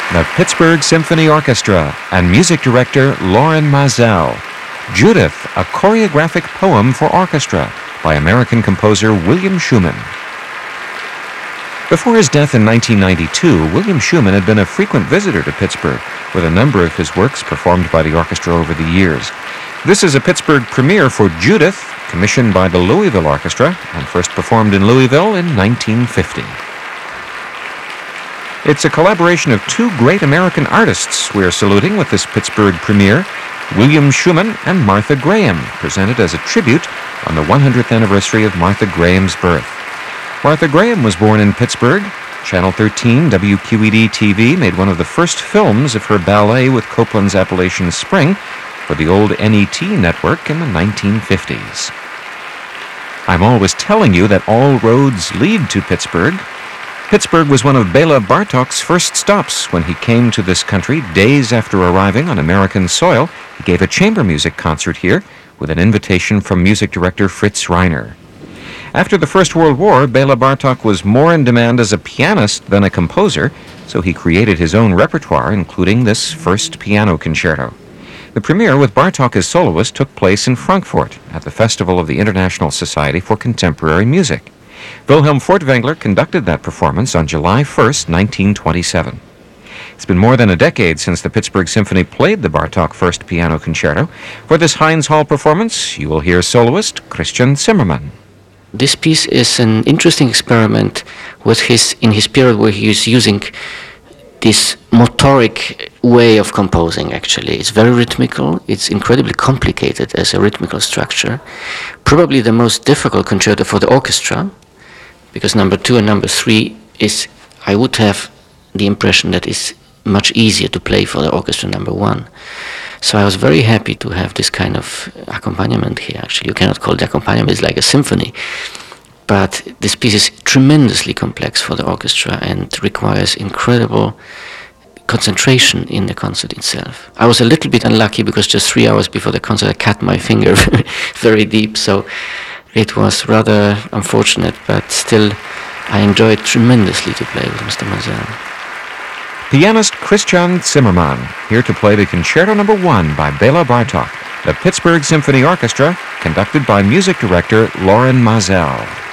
the Pittsburgh Symphony Orchestra and music director Lorin Maazel. Judith, a choreographic poem for orchestra by American composer William Schumann. Before his death in 1992, William Schumann had been a frequent visitor to Pittsburgh, with a number of his works performed by the orchestra over the years. This is a Pittsburgh premiere for Judith, commissioned by the Louisville Orchestra, and first performed in Louisville in 1950. It's a collaboration of two great American artists we're saluting with this Pittsburgh premiere, William Schumann and Martha Graham, presented as a tribute on the 100th anniversary of Martha Graham's birth. Martha Graham was born in Pittsburgh. Channel 13 WQED-TV made one of the first films of her ballet with Copland's Appalachian Spring for the old NET network in the 1950s. I'm always telling you that all roads lead to Pittsburgh. Pittsburgh was one of Bela Bartok's first stops when he came to this country days after arriving on American soil. He gave a chamber music concert here with an invitation from music director Fritz Reiner. After the First World War, Bela Bartok was more in demand as a pianist than a composer, so he created his own repertoire, including this first piano concerto. The premiere with Bartok as soloist took place in Frankfurt at the Festival of the International Society for Contemporary Music. Wilhelm Furtwängler conducted that performance on July 1st, 1927. It's been more than a decade since the Pittsburgh Symphony played the Bartok First Piano Concerto. For this Heinz Hall performance, you will hear soloist Christian Zimmermann. This piece is an interesting experiment in his period where he is using this motoric way of composing, actually. It's very rhythmical. It's incredibly complicated as a rhythmical structure. Probably the most difficult concerto for the orchestra, because number 2 and number 3 is, I would have the impression that it's much easier to play for the orchestra number 1. So I was very happy to have this kind of accompaniment here. Actually, you cannot call it accompaniment, it's like a symphony. But this piece is tremendously complex for the orchestra and requires incredible concentration in the concert itself. I was a little bit unlucky because just 3 hours before the concert I cut my finger very deep, so it was rather unfortunate, but still I enjoyed tremendously to play with Mr. Maazel. Pianist Christian Zimmermann, here to play the Concerto No. 1 by Bela Bartok, the Pittsburgh Symphony Orchestra, conducted by music director Lorin Maazel.